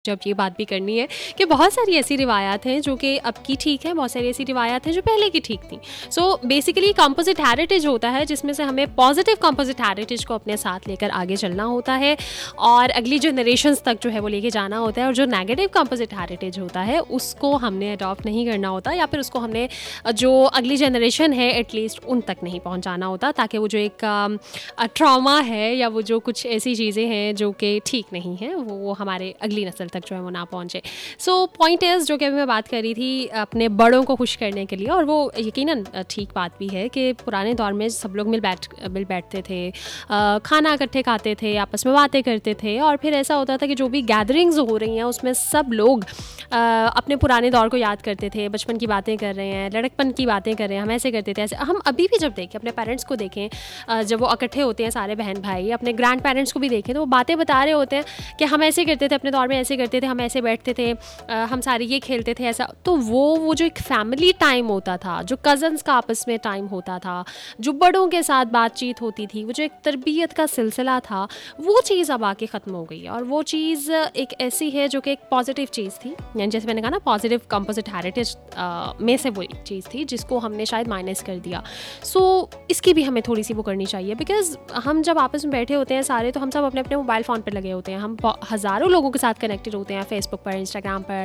जब ये बात भी करनी है कि बहुत सारी ऐसी रिवायात हैं जो कि अब की ठीक है, बहुत सारी ऐसी रिवायात हैं जो पहले की ठीक थी। सो बेसिकली कंपोजिट हेरिटेज होता है जिसमें से हमें पॉजिटिव कंपोजिट हेरिटेज को अपने साथ लेकर आगे चलना होता है और अगली जनरेशन्स तक जो है वो लेके जाना होता है, और जो नेगेटिव कंपोजिट हेरिटेज होता है उसको हमने अडॉप्ट नहीं करना होता, या फिर उसको हमने जो अगली जनरेशन है एटलीस्ट उन तक नहीं पहुँचाना होता, ताकि वो जो एक ट्रॉमा है या वो जो कुछ ऐसी चीज़ें हैं जो कि ठीक नहीं हैं वो हमारे अगली नस्ल तक जो है वो ना पहुँचे। सो पॉइंट इज़, जो कि अभी मैं बात कर रही थी अपने बड़ों को खुश करने के लिए, और वो यकीनन ठीक बात भी है कि पुराने दौर में सब लोग मिल बैठते थे, खाना इकट्ठे खाते थे, आपस में बातें करते थे, और फिर ऐसा होता था कि जो भी गैदरिंग्स हो रही हैं उसमें सब लोग अपने पुराने दौर को याद करते थे, बचपन की बातें कर रहे हैं, लड़कपन की बातें कर रहे हैं, हम ऐसे करते थे ऐसे। हम अभी भी जब देखें, अपने पेरेंट्स को देखें, जब वो इकट्ठे होते हैं सारे बहन भाई, अपने ग्रैंड पेरेंट्स को भी देखें तो वो बातें बता रहे होते हैं कि हम ऐसे करते थे अपने दौर में, ऐसे करते थे, हम ऐसे बैठते थे, हम सारे ये खेलते थे, ऐसा। तो वो जो एक फैमिली टाइम होता था, जो कज़न्स का आपस में टाइम होता था, जो बड़ों के साथ बातचीत होती थी, वो जो एक तरबियत का सिलसिला था, वो चीज़ अब आके ख़त्म हो गई है। और वो चीज़ एक ऐसी है जो कि एक पॉजिटिव चीज़ थी, यानी जैसे मैंने कहा ना, पॉजिटिव कंपोजिट हेरिटेज में से वो एक चीज़ थी जिसको हमने शायद माइनस कर दिया। सो इसकी भी हमें थोड़ी सी वो करनी चाहिए, बिकॉज़ हम जब आपस में बैठे होते हैं सारे, तो हम सब अपने अपने मोबाइल फ़ोन पर लगे होते हैं, हम हज़ारों लोगों के साथ कनेक्टेड होते हैं, फेसबुक पर, इंस्टाग्राम पर,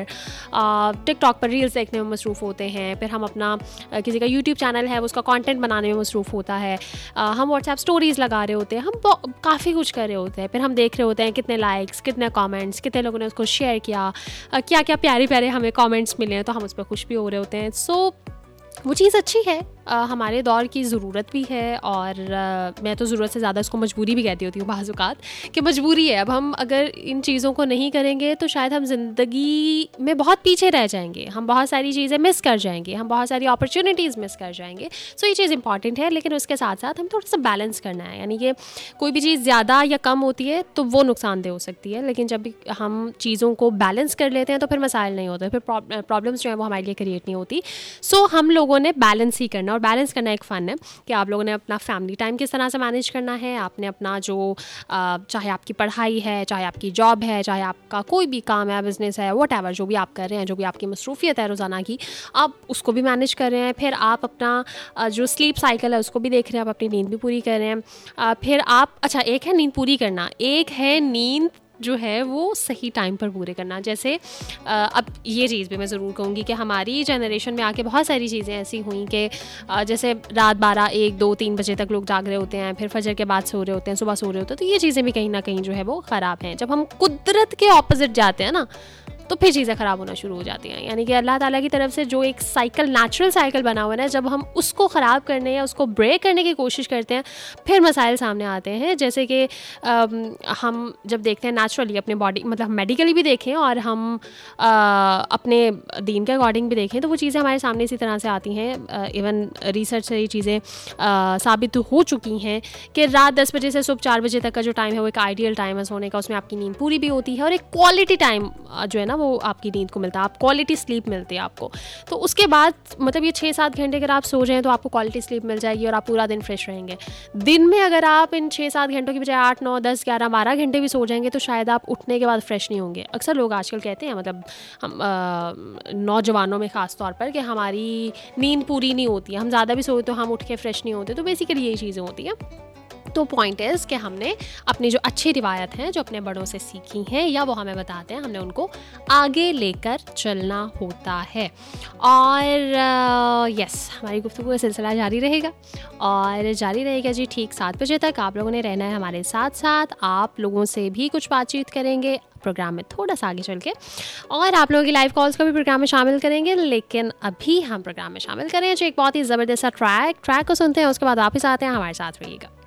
टिकटॉक पर रील्स देखने में मसरूफ़ होते हैं, फिर हम अपना किसी का यूट्यूब चैनल है उसका कंटेंट बनाने में मसरूफ़ होता है, हम व्हाट्सएप स्टोरीज़ लगा रहे होते हैं, हम काफ़ी कुछ कर रहे होते हैं, फिर हम देख रहे होते हैं कितने लाइक्स, कितने कमेंट्स, कितने लोगों ने उसको शेयर किया, क्या क्या प्यारे प्यारे हमें कमेंट्स मिले हैं, तो हम उस पर खुश भी हो रहे होते हैं। सो वो चीज़ अच्छी है, हमारे दौर की ज़रूरत भी है, और मैं तो ज़रूरत से ज़्यादा इसको मजबूरी भी कहती होती हूँ बाज़ औक़ात, कि मजबूरी है। अब हम अगर इन चीज़ों को नहीं करेंगे तो शायद हम ज़िंदगी में बहुत पीछे रह जाएंगे, हम बहुत सारी चीज़ें मिस कर जाएंगे, हम बहुत सारी अपॉर्चुनिटीज़ मिस कर जाएंगे। सो ये चीज़ इंपॉर्टेंट है, लेकिन उसके साथ साथ हम थोड़ा सा बैलेंस करना है, यानी कि कोई भी चीज़ ज़्यादा या कम होती है तो वो नुकसानदेह हो सकती है, लेकिन जब भी हम चीज़ों को बैलेंस कर लेते हैं तो फिर मसाइल नहीं होते, फिर प्रॉब्लम्स जो है वो हमारे लिए क्रिएट नहीं होती। सो हम लोगों ने बैलेंस ही करना, और बैलेंस करना एक फ़न है कि आप लोगों ने अपना फैमिली टाइम किस तरह से मैनेज करना है, आपने अपना जो चाहे आपकी पढ़ाई है, चाहे आपकी जॉब है, चाहे आपका कोई भी काम है, बिज़नेस है, व्हाटएवर, जो भी आप कर रहे हैं, जो भी आपकी मसरूफ़ियत है रोज़ाना की, आप उसको भी मैनेज कर रहे हैं। फिर आप अपना जो स्लीप साइकिल है उसको भी देख रहे हैं, आप अपनी नींद भी पूरी कर रहे हैं। फिर आप, अच्छा, एक है नींद पूरी करना, एक है नींद जो है वो सही टाइम पर पूरे करना। जैसे अब ये चीज़ भी मैं ज़रूर कहूँगी कि हमारी जनरेशन में आके बहुत सारी चीज़ें ऐसी हुई कि जैसे रात 12, 1, 2, 3 बजे तक लोग जाग रहे होते हैं, फिर फजर के बाद सो रहे होते हैं, सुबह सो रहे होते हैं, तो ये चीज़ें भी कहीं ना कहीं जो है वो ख़राब हैं। जब हम कुदरत के ऑपोजिट जाते हैं ना, तो फिर चीज़ें ख़राब होना शुरू हो जाती हैं। यानी कि अल्लाह ताला की तरफ से जो एक साइकिल, नेचुरल साइकिल बना हुआ है ना, जब हम उसको ख़राब करने या उसको ब्रेक करने की कोशिश करते हैं, फिर मसाइल सामने आते हैं। जैसे कि हम जब देखते हैं नेचुरली अपने बॉडी, मतलब मेडिकली भी देखें और हम अपने दीन के अकॉर्डिंग भी देखें, तो वो चीज़ें हमारे सामने इसी तरह से आती हैं। इवन रिसर्च से ये चीज़ें साबित हो चुकी हैं कि रात 10 बजे से सुबह 4 बजे तक का जो टाइम है वो एक आइडियल टाइम है सोने का, उसमें आपकी नींद पूरी भी होती है, और एक क्वालिटी टाइम जो है ना वो आपकी नींद को मिलता है, आप क्वालिटी स्लीप मिलती है आपको। तो उसके बाद मतलब ये 6-7 घंटे अगर आप सो जाएं तो आपको क्वालिटी स्लीप मिल जाएगी और आप पूरा दिन फ्रेश रहेंगे। दिन में अगर आप इन 6-7 घंटों की बजाय 8, 9, 10, 11, 12 घंटे भी सो जाएंगे तो शायद आप उठने के बाद फ्रेश नहीं होंगे। अक्सर लोग आजकल कहते हैं, मतलब हम नौजवानों में ख़ास तौर पर, कि हमारी नींद पूरी नहीं होती है, हम ज़्यादा भी सोए तो हम उठ के फ्रेश नहीं होते। तो बेसिकली यही चीज़ें होती हैं। तो पॉइंट इज़ कि हमने अपनी जो अच्छी रिवायत हैं, जो अपने बड़ों से सीखी हैं या वो हमें बताते हैं, हमने उनको आगे लेकर चलना होता है। और यस, हमारी गुफ्तगू का सिलसिला जारी रहेगा, और जारी रहेगा जी ठीक 7 बजे तक। आप लोगों ने रहना है हमारे साथ साथ, आप लोगों से भी कुछ बातचीत करेंगे प्रोग्राम में थोड़ा सा आगे चल के, और आप लोगों की लाइव कॉल्स को भी प्रोग्राम में शामिल करेंगे। लेकिन अभी हम प्रोग्राम में शामिल करें जो एक बहुत ही ज़बरदस्त सा ट्रैक को सुनते हैं, उसके बाद वापस आते हैं, हमारे साथ रहिएगा।